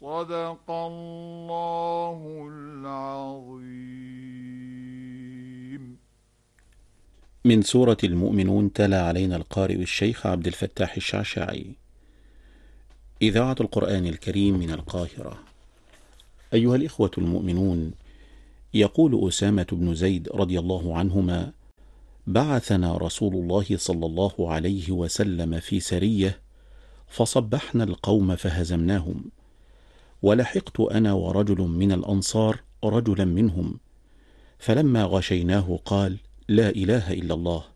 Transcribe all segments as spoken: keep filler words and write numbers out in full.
صدق الله العظيم. من سورة المؤمنون، تلا علينا القارئ الشيخ عبد الفتاح الشعشاعي. إذاعة القرآن الكريم من القاهرة. أيها الإخوة المؤمنون، يقول أسامة بن زيد رضي الله عنهما: بعثنا رسول الله صلى الله عليه وسلم في سرية، فصبحنا القوم فهزمناهم، ولحقت أنا ورجل من الأنصار رجلا منهم، فلما غشيناه قال: لا إله إلا الله،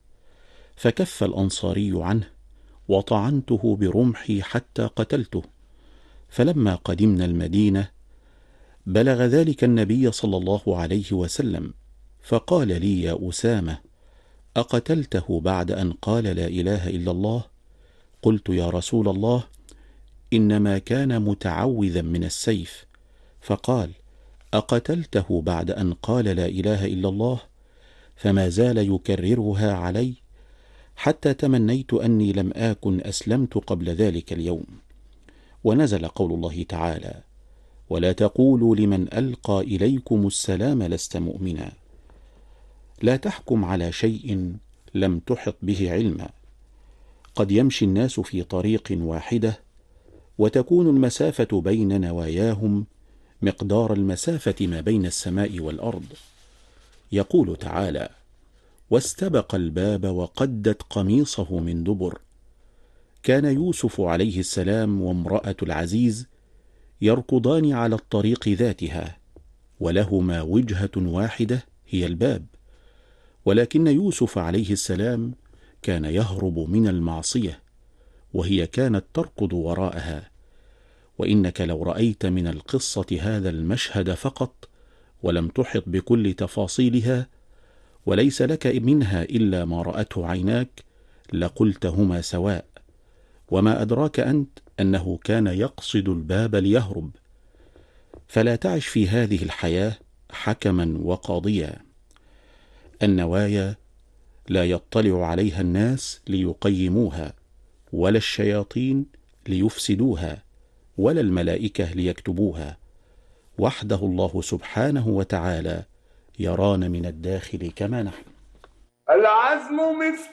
فكف الأنصاري عنه، وطعنته برمحي حتى قتلته. فلما قدمنا المدينة بلغ ذلك النبي صلى الله عليه وسلم، فقال لي: يا أسامة، أقتلته بعد أن قال لا إله إلا الله؟ قلت: يا رسول الله، إنما كان متعوذا من السيف. فقال: أقتلته بعد أن قال لا إله إلا الله؟ فما زال يكررها علي حتى تمنيت أني لم آكن أسلمت قبل ذلك اليوم. ونزل قول الله تعالى: ولا تقولوا لمن ألقى إليكم السلام لست مؤمنا. لا تحكم على شيء لم تحط به علما. قد يمشي الناس في طريق واحدة، وتكون المسافة بين نواياهم مقدار المسافة ما بين السماء والأرض. يقول تعالى: واستبق الباب وقدت قميصه من دبر. كان يوسف عليه السلام وامرأة العزيز يركضان على الطريق ذاتها، ولهما وجهة واحدة هي الباب، ولكن يوسف عليه السلام كان يهرب من المعصية، وهي كانت تركض وراءها. وإنك لو رأيت من القصة هذا المشهد فقط، ولم تحط بكل تفاصيلها، وليس لك منها إلا ما رأته عيناك، لقلتهما سواء. وما أدراك أنت أنه كان يقصد الباب ليهرب. فلا تعش في هذه الحياة حكما وقاضيا. النوايا لا يطلع عليها الناس ليقيموها، ولا الشياطين ليفسدوها، ولا الملائكة ليكتبوها. وحده الله سبحانه وتعالى يرانا من الداخل كما نحن. العزم مثل